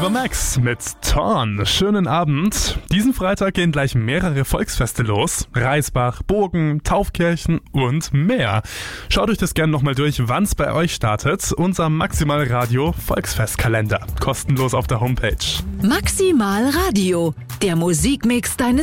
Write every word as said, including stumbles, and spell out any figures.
Ava Max mit Torn. Schönen Abend. Diesen Freitag gehen gleich mehrere Volksfeste los. Reisbach, Bogen, Taufkirchen und mehr. Schaut euch das gerne nochmal durch, wann es bei euch startet. Unser Maximal Radio Volksfestkalender. Kostenlos auf der Homepage. Maximal Radio, der Musikmix deines